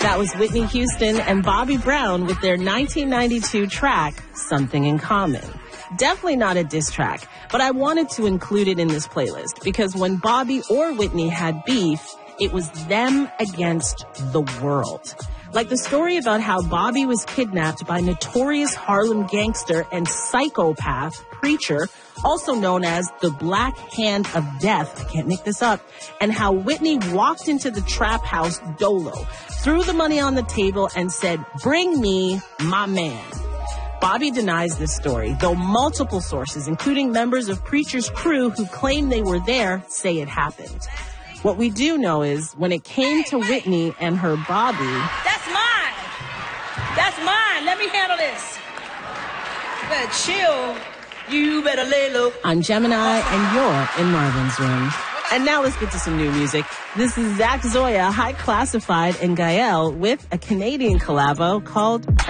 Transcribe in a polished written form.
That was Whitney Houston and Bobby Brown with their 1992 track, Something in Common. Definitely not a diss track, but I wanted to include it in this playlist because when Bobby or Whitney had beef, it was them against the world. Like the story about how Bobby was kidnapped by notorious Harlem gangster and psychopath preacher, also known as the Black Hand of Death, I can't make this up, and how Whitney walked into the trap house Dolo, threw the money on the table and said, "Bring me my man." Bobby denies this story, though multiple sources, including members of Preacher's crew who claim they were there, say it happened. What we do know is when it came to Whitney and her Bobby... That's mine. That's mine. Let me handle this. You better chill. You better lay low. I'm Gemini, and you're in Marvin's Room. And now let's get to some new music. This is Zach Zoya, High Classified, and Gael with a Canadian collabo called